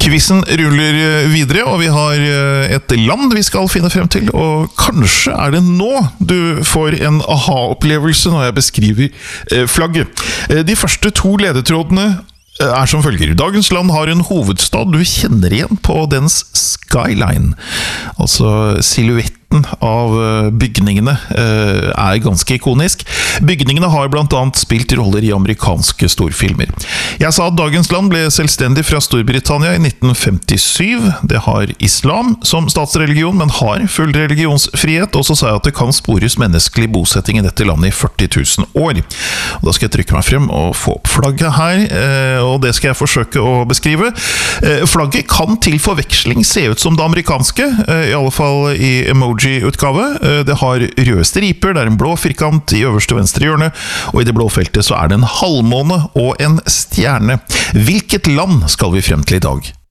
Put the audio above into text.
Quizen ruller videre, og vi har et land vi skal finne frem til, og kanskje er det nå du får en aha-opplevelse når jeg beskriver flagget. De første to ledetrådene er som følger. Dagens land har en hovedstad du kjenner igjen på dens skyline. Altså silhuetten av bygningene er ganske ikonisk. Bygningene har blant annet spilt roller i amerikanske storfilmer. Jeg sa at dagens land ble selvstendig fra Storbritannia i 1957. Det har islam som statsreligion, men har full religionsfrihet. Og så sa jeg at det kan spores menneskelig bosetting i dette landet i 40 000 år. Og da skal jeg trykke meg frem og få opp flagget her, og det skal jeg forsøke å beskrive. Flagget kan til forveksling se ut som det amerikanske, i alle fall i emoji-utgave. Det har røde striper, det er en blå firkant i øverste venstre hjørne, og i det blå feltet så er det en halvmåne og en stjerne. Hvilket land skal vi frem til i dag?